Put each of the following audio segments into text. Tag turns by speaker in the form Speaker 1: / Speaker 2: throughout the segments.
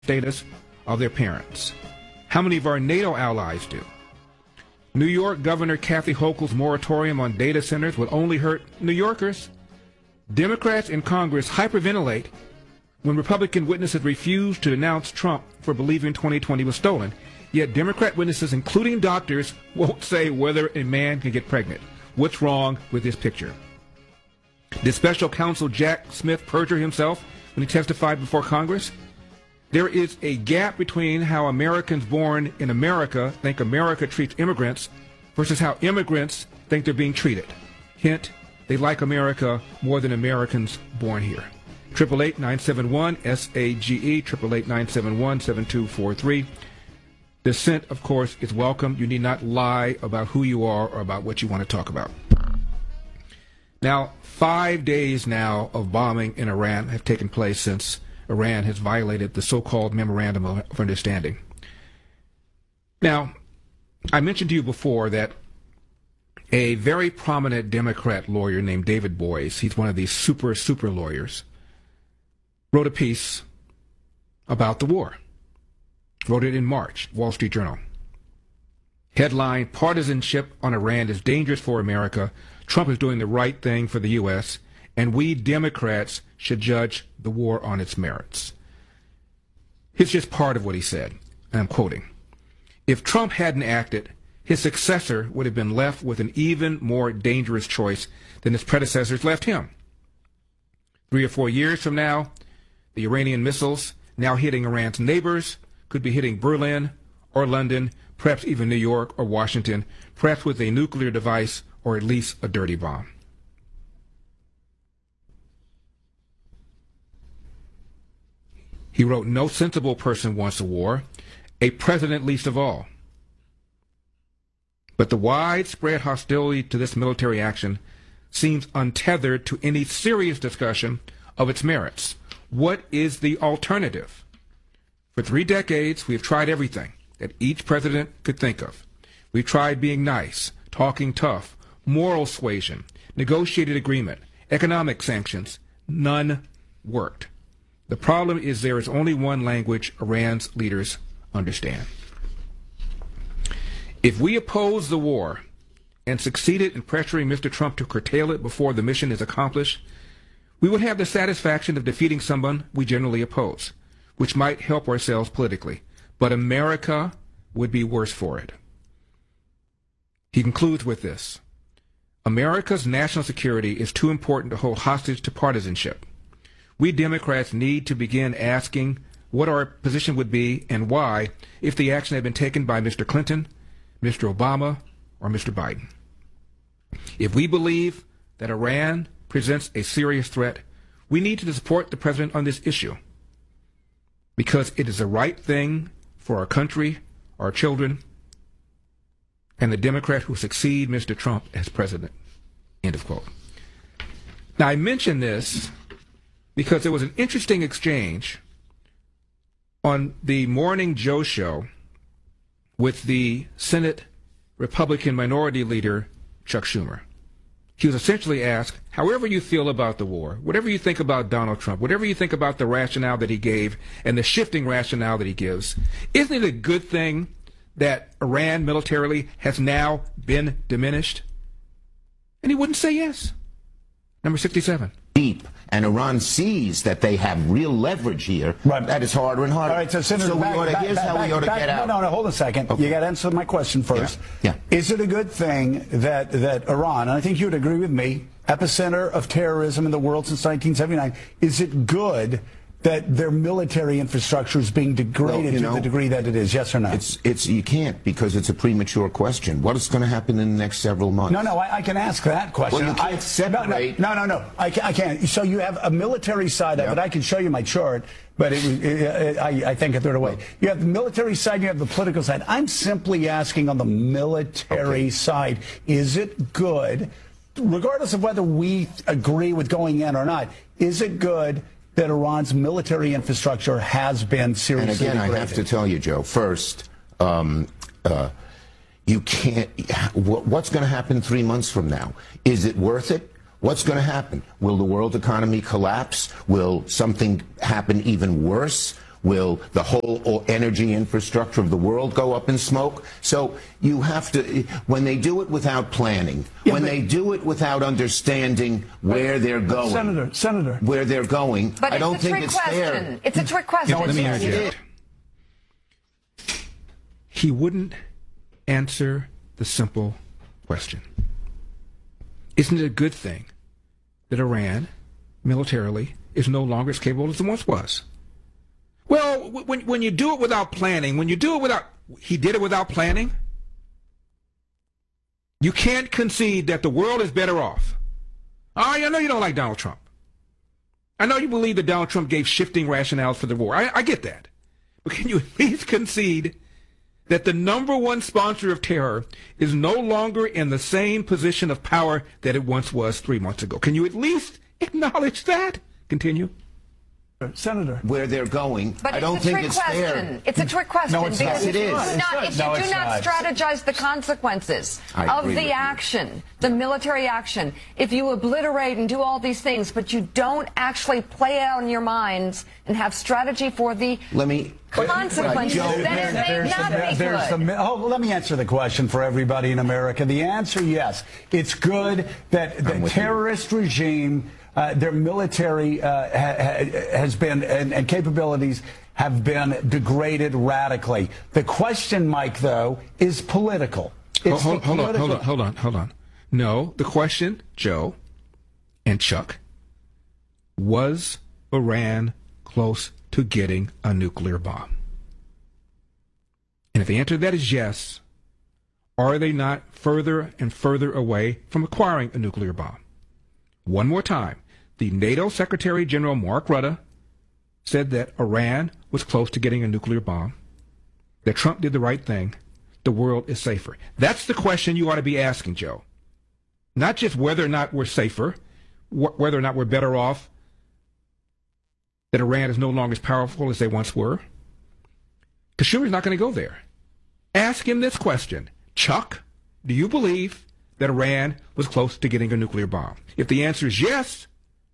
Speaker 1: status of their parents? How many of our NATO allies do? New York Governor Kathy Hochul's moratorium on data centers would only hurt New Yorkers. Democrats in Congress hyperventilate when Republican witnesses refuse to denounce Trump for believing 2020 was stolen. Yet Democrat witnesses, including doctors, won't say whether a man can get pregnant. What's wrong with this picture? Did special counsel Jack Smith perjure himself when he testified before Congress? There is a gap between how Americans born in America think America treats immigrants versus how immigrants think they're being treated. Hint, they like America more than Americans born here. 888-971-SAGE, 888-971-7243. Dissent, of course, is welcome. You need not lie about who you are or about what you want to talk about. Now, 5 days now of bombing in Iran have taken place since Iran has violated the so-called Memorandum of Understanding. Now, I mentioned to you before that a very prominent Democrat lawyer named David Boies, he's one of these super lawyers, wrote a piece about the war. Wrote it in March, Wall Street Journal. Headline, Partisanship on Iran is dangerous for America. Trump is doing the right thing for the U.S., and we Democrats should judge the war on its merits. Here's just part of what he said, and I'm quoting. If Trump hadn't acted, his successor would have been left with an even more dangerous choice than his predecessors left him. 3 or 4 years from now, the Iranian missiles now hitting Iran's neighbors could be hitting Berlin or London, perhaps even New York or Washington, perhaps with a nuclear device or at least a dirty bomb. He wrote, no sensible person wants a war, a president least of all. But the widespread hostility to this military action seems untethered to any serious discussion of its merits. What is the alternative? For 3 decades, we've tried everything that each president could think of. We've tried being nice, talking tough, moral suasion, negotiated agreement, economic sanctions. None worked. The problem is there is only one language Iran's leaders understand. If we oppose the war and succeeded in pressuring Mr. Trump to curtail it before the mission is accomplished, we would have the satisfaction of defeating someone we generally oppose, which might help ourselves politically. But America would be worse for it. He concludes with this. America's national security is too important to hold hostage to partisanship. We Democrats need to begin asking what our position would be and why if the action had been taken by Mr. Clinton, Mr. Obama, or Mr. Biden. If we believe that Iran presents a serious threat, we need to support the president on this issue because it is the right thing for our country, our children, and the Democrat who succeed Mr. Trump as president. End of quote. Now, I mention this because there was an interesting exchange on the Morning Joe show with the Senate Republican Minority Leader, Chuck Schumer. He was essentially asked, however you feel about the war, whatever you think about Donald Trump, whatever you think about the rationale that he gave and the shifting rationale that he gives, isn't it a good thing that Iran militarily has now been diminished? And he wouldn't say yes. Number 67.
Speaker 2: Deep, and Iran sees that they have real leverage here. Right. That is harder and harder.
Speaker 3: All right, so Senator,
Speaker 2: here's how we ought to get out.
Speaker 3: No, hold a second. Okay. You got to answer my question first.
Speaker 2: Yeah.
Speaker 3: Is it a good thing that Iran, and I think you would agree with me, epicenter of terrorism in the world since 1979, is it good that their military infrastructure is being degraded to the degree that it is? Yes or no?
Speaker 2: It's you can't, because it's a premature question. What is going to happen in the next several months?
Speaker 3: No, I can ask that question.
Speaker 2: Well, you can't separate.
Speaker 3: No, I can't. So you have a military side of it. I can show you my chart, but I think I threw it away. You have the military side, you have the political side. I'm simply asking on the military side, is it good, regardless of whether we agree with going in or not, is it good that Iran's military infrastructure has been seriously degraded?
Speaker 2: And again, I have to tell you, Joe, first, you can't, what's going to happen 3 months from now? Is it worth it? What's going to happen? Will the world economy collapse? Will something happen even worse? Will the whole energy infrastructure of the world go up in smoke? So you have to, when they do it without planning, when they do it without understanding where they're going,
Speaker 3: Senator,
Speaker 2: where they're going,
Speaker 4: but
Speaker 2: I don't think it's fair.
Speaker 4: It's a trick question.
Speaker 1: Let me interject. He wouldn't answer the simple question. Isn't it a good thing that Iran, militarily, is no longer as capable as it once was? Well, when you do it without planning, he did it without planning. You can't concede that the world is better off. I know you don't like Donald Trump. I know you believe that Donald Trump gave shifting rationales for the war. I get that. But can you at least concede that the number one sponsor of terror is no longer in the same position of power that it once was 3 months ago? Can you at least acknowledge that? Continue.
Speaker 3: Senator.
Speaker 2: Where they're going,
Speaker 4: But
Speaker 2: I don't think it's fair.
Speaker 4: It's a trick question.
Speaker 3: No, it's not.
Speaker 4: Because
Speaker 2: It is.
Speaker 4: if you do not strategize the consequences of the action, the military action, if you obliterate and do all these things, but you don't actually play out in your minds and have strategy for the consequences, then it may not be good.
Speaker 3: Let me answer the question for everybody in America. The answer, yes. It's good that the terrorist regime, their military has been, and capabilities have been degraded radically. The question, Mike, though, is political.
Speaker 1: Hold on. No, the question, Joe and Chuck, was Iran close to getting a nuclear bomb? And if the answer to that is yes, are they not further and further away from acquiring a nuclear bomb? One more time, the NATO Secretary General Mark Rutte said that Iran was close to getting a nuclear bomb, that Trump did the right thing, the world is safer. That's the question you ought to be asking, Joe. Not just whether or not we're safer, whether or not we're better off, that Iran is no longer as powerful as they once were. Because Schumer's not going to go there. Ask him this question. Chuck, do you believe that Iran was close to getting a nuclear bomb? If the answer is yes,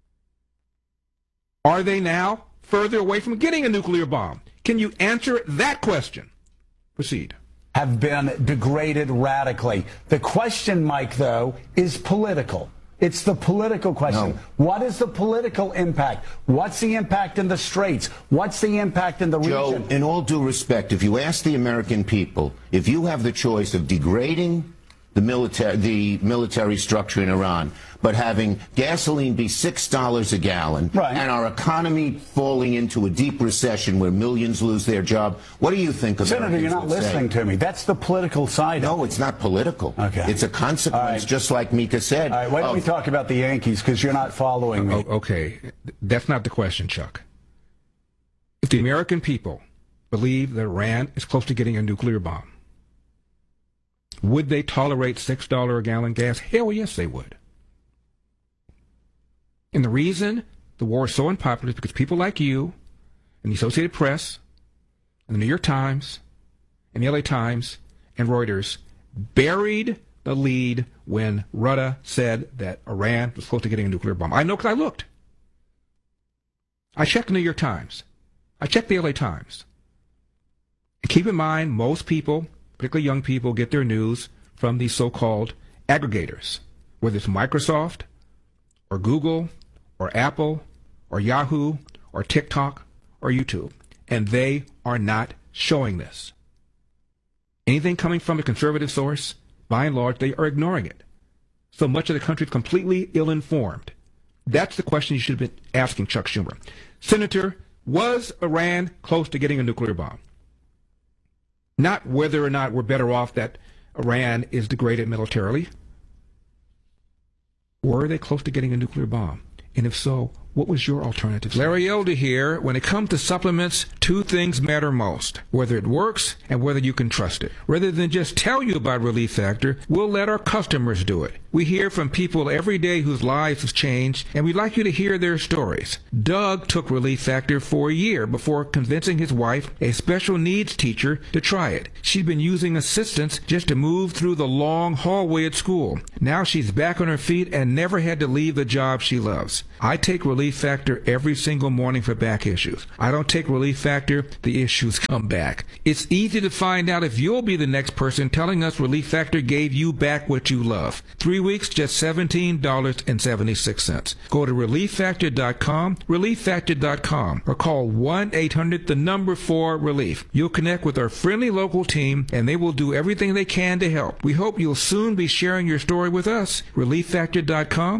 Speaker 1: are they now further away from getting a nuclear bomb? Can you answer that question? Proceed.
Speaker 3: Have been degraded radically. The question, Mike, though, is political. It's the political question. No. What is the political impact? What's the impact in the Straits? What's the impact in the region?
Speaker 2: Joe, in all due respect, if you ask the American people, if you have the choice of degrading the military structure in Iran, but having gasoline be $6 a gallon, and our economy falling into a deep recession where millions lose their job, what do you think of
Speaker 3: Senator, you're not listening to me. That's the political side.
Speaker 2: No, it's not political.
Speaker 3: Okay.
Speaker 2: It's a consequence, just like Mika said.
Speaker 3: All right, why don't we talk about the Yankees, because you're not following me.
Speaker 1: Okay, that's not the question, Chuck. If the American people believe that Iran is close to getting a nuclear bomb, would they tolerate $6 a gallon gas? Hell yes, they would. And the reason the war is so unpopular is because people like you and the Associated Press and the New York Times and the LA Times and Reuters buried the lead when Rutte said that Iran was close to getting a nuclear bomb. I know because I looked. I checked the New York Times. I checked the LA Times. And keep in mind, most people, particularly young people, get their news from these so-called aggregators, whether it's Microsoft or Google or Apple or Yahoo or TikTok or YouTube. And they are not showing this. Anything coming from a conservative source, by and large, they are ignoring it. So much of the country is completely ill-informed. That's the question you should have been asking Chuck Schumer. Senator, was Iran close to getting a nuclear bomb? Not whether or not we're better off that Iran is degraded militarily. Were they close to getting a nuclear bomb? And if so, what was your alternative? Larry Elder here. When it comes to supplements, two things matter most: whether it works and whether you can trust it. Rather than just tell you about Relief Factor, we'll let our customers do it. We hear from people every day whose lives have changed, and we'd like you to hear their stories. Doug took Relief Factor for a year before convincing his wife, a special needs teacher, to try it. She'd been using assistance just to move through the long hallway at school. Now she's back on her feet and never had to leave the job she loves. I take Relief Relief Factor every single morning for back issues. I don't take Relief Factor, the issues come back. It's easy to find out if you'll be the next person telling us Relief Factor gave you back what you love. 3 weeks, just $17.76. Go to ReliefFactor.com, ReliefFactor.com, or call 1-800-4-RELIEF. You'll connect with our friendly local team, and they will do everything they can to help. We hope you'll soon be sharing your story with us. ReliefFactor.com,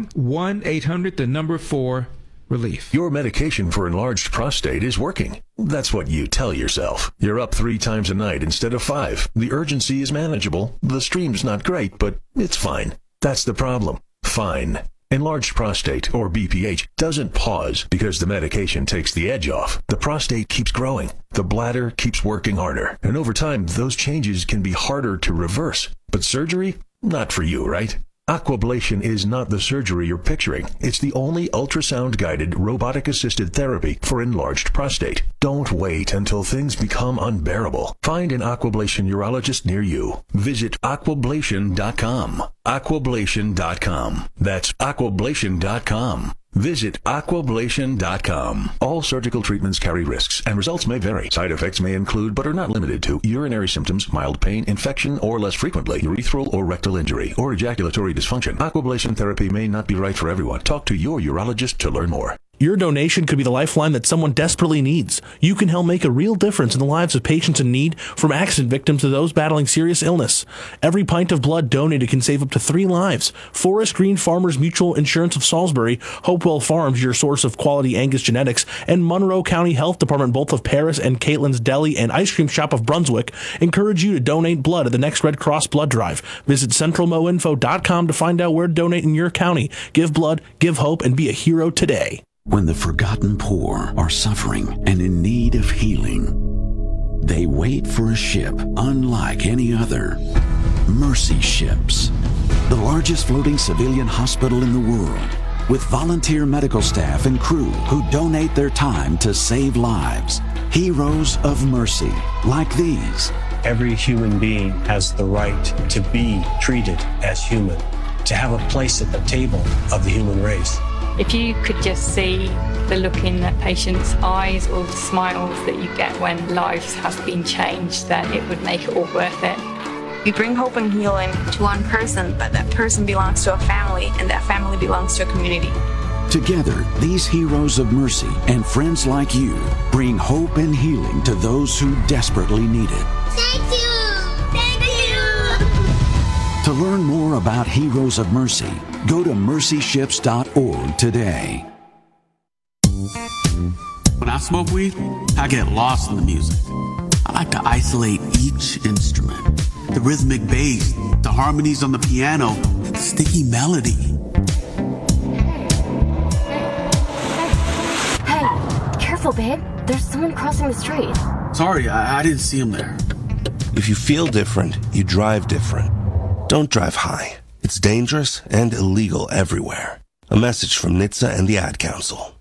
Speaker 1: 1-800-4-RELIEF.
Speaker 5: Your medication for enlarged prostate is working. That's what you tell yourself. You're up 3 times a night instead of 5. The urgency is manageable. The stream's not great, but it's fine. That's the problem. Fine. Enlarged prostate, or BPH, doesn't pause because the medication takes the edge off. The prostate keeps growing. The bladder keeps working harder. And over time, those changes can be harder to reverse. But surgery? Not for you, right? Aquablation is not the surgery you're picturing. It's the only ultrasound-guided, robotic-assisted therapy for enlarged prostate. Don't wait until things become unbearable. Find an Aquablation urologist near you. Visit aquablation.com. Aquablation.com. That's aquablation.com. Visit aquablation.com. All surgical treatments carry risks, and results may vary. Side effects may include, but are not limited to, urinary symptoms, mild pain, infection, or less frequently, urethral or rectal injury, or ejaculatory dysfunction. Aquablation therapy may not be right for everyone. Talk to your urologist to learn more.
Speaker 6: Your donation could be the lifeline that someone desperately needs. You can help make a real difference in the lives of patients in need, from accident victims to those battling serious illness. Every pint of blood donated can save up to 3 lives. Forest Green Farmers Mutual Insurance of Salisbury, Hopewell Farms, your source of quality Angus genetics, and Monroe County Health Department, both of Paris and Caitlin's Deli and Ice Cream Shop of Brunswick, encourage you to donate blood at the next Red Cross blood drive. Visit centralmoinfo.com to find out where to donate in your county. Give blood, give hope, and be a hero today.
Speaker 7: When the forgotten poor are suffering and in need of healing, they wait for a ship unlike any other. Mercy Ships, the largest floating civilian hospital in the world, with volunteer medical staff and crew who donate their time to save lives. Heroes of mercy, like these.
Speaker 8: Every human being has the right to be treated as human, to have a place at the table of the human race.
Speaker 9: If you could just see the look in that patient's eyes or the smiles that you get when lives have been changed, then it would make it all worth it.
Speaker 10: You bring hope and healing to one person, but that person belongs to a family, and that family belongs to a community.
Speaker 7: Together, these heroes of mercy and friends like you bring hope and healing to those who desperately need it.
Speaker 11: Thank you! Thank you!
Speaker 7: To learn more about Heroes of Mercy, go to mercyships.org today.
Speaker 12: When I smoke weed, I get lost in the music. I like to isolate each instrument. The rhythmic bass, the harmonies on the piano, the sticky melody.
Speaker 13: Hey, careful, babe. There's someone crossing the street.
Speaker 12: Sorry, I didn't see him there.
Speaker 14: If you feel different, you drive different. Don't drive high. It's dangerous and illegal everywhere. A message from NHTSA and the Ad Council.